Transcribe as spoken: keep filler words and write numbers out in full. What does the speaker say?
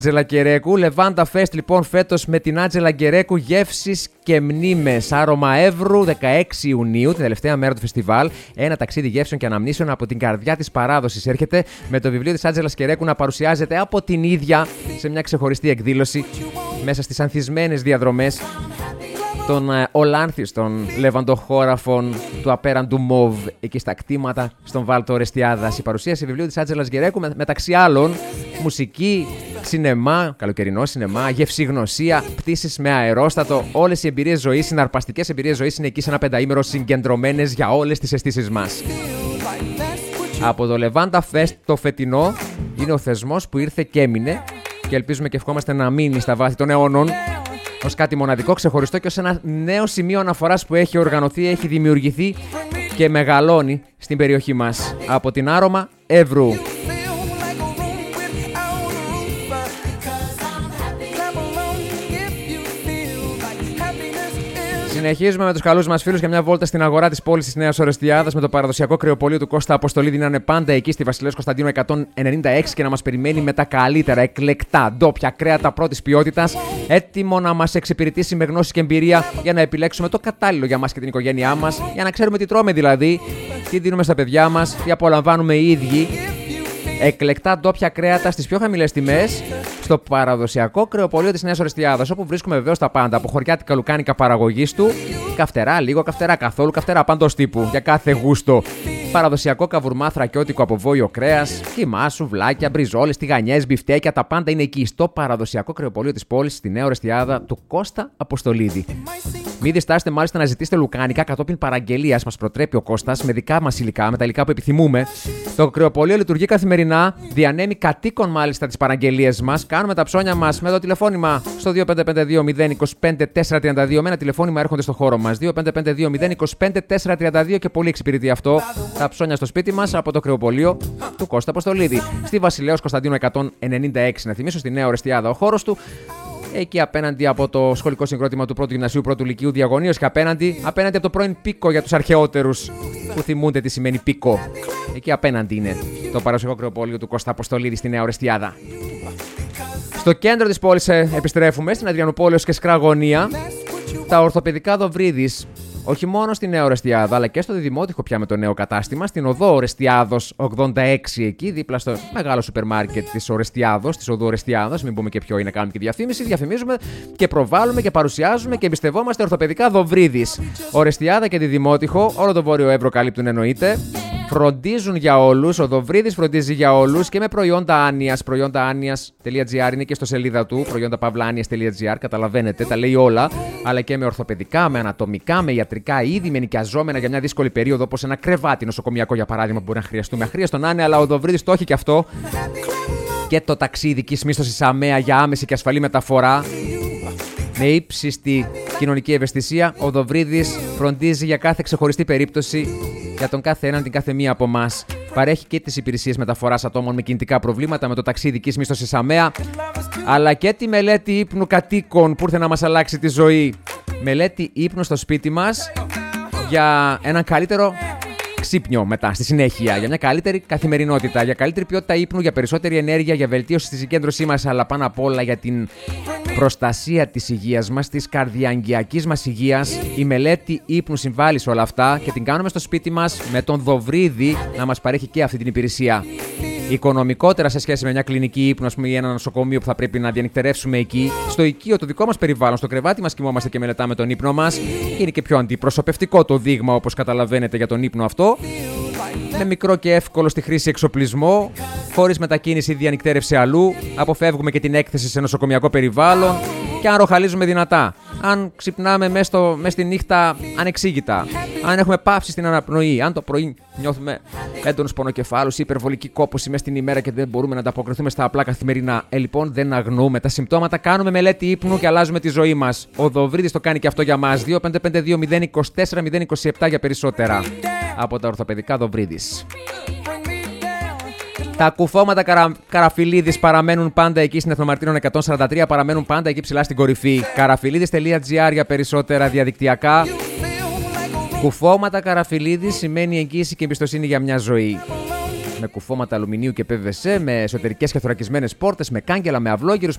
Άντζελα Κερέκου. Λεβάντα Fest λοιπόν φέτος με την Άντζελα Κερέκου, γεύσεις και μνήμες. Άρωμα Εύρου, δεκαέξι Ιουνίου, την τελευταία μέρα του φεστιβάλ. Ένα ταξίδι γεύσεων και αναμνήσεων από την καρδιά της παράδοσης. Έρχεται με το βιβλίο της Άντζελας Κερέκου να παρουσιάζεται από την ίδια σε μια ξεχωριστή εκδήλωση μέσα στις ανθισμένες διαδρομές των ολάνθιστων λεβαντοχώραφων του απέραντου Μοβ, εκεί στα κτήματα στον Βάλτο Ορεστιάδας. Η παρουσίαση βιβλίου της Άντζελας Κερέκου με, μεταξύ άλλων μουσική, σινεμά, καλοκαιρινό σινεμά, γευσηγνωσία, πτήσεις με αερόστατο. Όλες οι εμπειρίες ζωής, συναρπαστικές εμπειρίες ζωής είναι εκεί σε ένα πενταήμερο συγκεντρωμένες για όλες τις αισθήσεις μας. Από το Λεβάντα Fest το φετινό είναι ο θεσμός που ήρθε και έμεινε και ελπίζουμε και ευχόμαστε να μείνει στα βάθη των αιώνων ως κάτι μοναδικό, ξεχωριστό και ως ένα νέο σημείο αναφοράς που έχει οργανωθεί, έχει δημιουργηθεί και μεγαλώνει στην περιοχή μας. Από την Άρωμα Εύρου. Συνεχίζουμε με τους καλούς μας φίλους για μια βόλτα στην αγορά της πόλης της Νέας Ορεστιάδας με το παραδοσιακό κρεοπωλείο του Κώστα Αποστολίδη να είναι πάντα εκεί στη Βασιλέως Κωνσταντίνου εκατόν ενενήντα έξι και να μας περιμένει με τα καλύτερα, εκλεκτά, ντόπια κρέατα πρώτης ποιότητας, έτοιμο να μας εξυπηρετήσει με γνώση και εμπειρία για να επιλέξουμε το κατάλληλο για μας και την οικογένειά μας, για να ξέρουμε τι τρώμε δηλαδή, τι δίνουμε στα παιδιά μας, τι απολαμβάνουμε οι ίδιοι. Εκλεκτά ντόπια κρέατα στις πιο χαμηλές τιμές στο παραδοσιακό κρεοπωλείο της Νέας Ορεστιάδας, όπου βρίσκουμε βεβαίως τα πάντα από χωριάτικα λουκάνικα παραγωγής του, καυτερά, λίγο καυτερά, καθόλου καυτερά, παντός τύπου, για κάθε γούστο. Παραδοσιακό καβουρμά θρακιώτικο από βόλιο κρέας, κιμά, σουβλάκια, μπριζόλες, τηγανιές, μπιφτέκια, τα πάντα είναι εκεί στο παραδοσιακό κρεοπωλείο της πόλης στη Νέα Ορεστιάδα του Κώστα Αποστολίδη. Μην διστάσετε μάλιστα να ζητήσετε λουκάνικα κατόπιν παραγγελίας, μας προτρέπει ο Κώστας, με δικά μας υλικά, με τα υλικά που επιθυμούμε. Το κρεοπωλείο λειτουργεί καθημερινά, διανέμει κατοίκων μάλιστα τις παραγγελίες μας. Κάνουμε τα ψώνια μας με το τηλεφώνημα στο δύο πέντε πέντε δύο μηδέν δύο πέντε τέσσερα τρία δύο. Με ένα τηλεφώνημα έρχονται στο χώρο μας. δύο πέντε πέντε δύο μηδέν δύο πέντε τέσσερα τρία δύο και πολύ εξυπηρετεί αυτό. Τα ψώνια στο σπίτι μας από το κρεοπωλείο του Κώστα Αποστολίδη. Στη Βασιλέως Κωνσταντίνου εκατόν ενενήντα έξι, να θυμίσω, στη Νέα Ορεστιάδα ο χώρος του. Εκεί απέναντι από το σχολικό συγκρότημα του πρώτου Γυμνασίου Πρώτου Λυκείου, διαγωνίως και απέναντι, απέναντι από το πρώην Πίκο για τους αρχαιότερους που θυμούνται τι σημαίνει Πίκο. Εκεί απέναντι είναι το παραδοσιακό κρεοπωλείο του Κώστα Αποστολίδη στη Νέα Ορεστιάδα. Στο κέντρο της πόλης επιστρέφουμε, στην Αδριανουπόλεως και Σκραγωνία, τα ορθοπαιδικά Δοβρίδης. Όχι μόνο στη Νέα Ορεστιάδα, αλλά και στο Διδημότυχο πια με το νέο κατάστημα, στην οδό Ορεστιάδος ογδόντα έξι, εκεί δίπλα στο μεγάλο σούπερ μάρκετ της Ορεστιάδος, της οδού Ορεστιάδος. Μην πούμε και ποιο είναι, κάνουμε και διαφήμιση. Διαφημίζουμε και προβάλλουμε και παρουσιάζουμε και εμπιστευόμαστε ορθοπαιδικά Δοβρίδης. Ορεστιάδα και Διδημότυχο, όλο το Βόρειο Εύρο καλύπτουν εννοείται. Φροντίζουν για όλους, ο Δοβρίδης φροντίζει για όλους και με προϊόντα άνοιας. Προϊόντα άνοιας τελεία τζι άρ είναι και στο σελίδα του, προϊόντα παύλα άνοιας τελεία τζι άρ, καταλαβαίνετε, τα λέει όλα. Αλλά και με ορθοπαιδικά, με ανατομικά, με ιατρικά είδη, με νοικιαζόμενα για μια δύσκολη περίοδο, όπως ένα κρεβάτι νοσοκομιακό για παράδειγμα που μπορεί να χρειαστούμε. Αχρίαστο να είναι, αλλά ο Δοβρίδης το έχει και αυτό. Και το ταξί ειδικής μίσθωσης ΑΜΕΑ για άμεση και ασφαλή μεταφορά. Με ύψιστη κοινωνική ευαισθησία, ο Δοβρίδης φροντίζει για κάθε ξεχωριστή περίπτωση, για τον κάθε έναν, την κάθε μία από εμάς. Παρέχει και τις υπηρεσίες μεταφοράς ατόμων με κινητικά προβλήματα με το ταξί ειδικής μίσθωσης ΑΜΕΑ, αλλά και τη μελέτη ύπνου κατοίκων που ήρθε να μας αλλάξει τη ζωή. Μελέτη ύπνου στο σπίτι μας για έναν καλύτερο ξύπνιο μετά, στη συνέχεια, για μια καλύτερη καθημερινότητα, για καλύτερη ποιότητα ύπνου, για περισσότερη ενέργεια, για βελτίωση στη συγκέντρωσή μας, αλλά πάνω απ' όλα για την προστασία της υγείας μας, της καρδιαγγειακής μας υγείας. Η μελέτη ύπνου συμβάλλει σε όλα αυτά και την κάνουμε στο σπίτι μας με τον Δοβρίδη να μας παρέχει και αυτή την υπηρεσία. Οικονομικότερα σε σχέση με μια κλινική ύπνου, ας πούμε, ή ένα νοσοκομείο που θα πρέπει να διανυκτερεύσουμε εκεί. Στο οικείο, το δικό μας περιβάλλον, στο κρεβάτι μας κοιμόμαστε και μελετάμε τον ύπνο μας. Και είναι και πιο αντιπροσωπευτικό το δείγμα, όπως καταλαβαίνετε, για τον ύπνο αυτό. Με μικρό και εύκολο στη χρήση εξοπλισμό, χωρίς μετακίνηση ή διανυκτέρευση αλλού. Αποφεύγουμε και την έκθεση σε νοσοκομιακό περιβάλλον. Και αν ροχαλίζουμε δυνατά, αν ξυπνάμε μέσα, στο, μέσα στη νύχτα ανεξήγητα, αν έχουμε πάυση στην αναπνοή, αν το πρωί νιώθουμε έντονους πονοκεφάλους ή υπερβολική κόπωση μέσα στην ημέρα και δεν μπορούμε να ανταποκριθούμε στα απλά καθημερινά. Ε, λοιπόν, δεν αγνοούμε τα συμπτώματα, κάνουμε μελέτη ύπνου και αλλάζουμε τη ζωή μας. Ο Δοβρίδης το κάνει και αυτό για μας. δύο πέντε πέντε δύο μηδέν δύο τέσσερα μηδέν δύο επτά για περισσότερα. Από τα ορθοπαιδικά Δοβρίδης. Τα κουφώματα καρα... Καραφιλίδης παραμένουν πάντα εκεί στην Εθνομαρτύρων εκατόν σαράντα τρία, παραμένουν πάντα εκεί ψηλά στην κορυφή. καραφιλίδης τελεία τζι άρ για περισσότερα διαδικτυακά. Κουφώματα Καραφιλίδης σημαίνει εγγύηση και εμπιστοσύνη για μια ζωή. Με κουφώματα αλουμινίου και πι βι σι, με εσωτερικές και θωρακισμένες πόρτες, με κάγκελα, με αυλόγυρους,